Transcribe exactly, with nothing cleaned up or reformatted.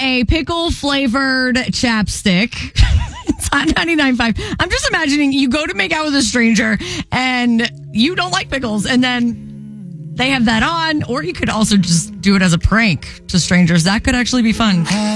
a pickle flavored chapstick. It's Hot ninety-nine point five. I'm just imagining you go to make out with a stranger and you don't like pickles, and then they have that on, or you could also just do it as a prank to strangers. That could actually be fun.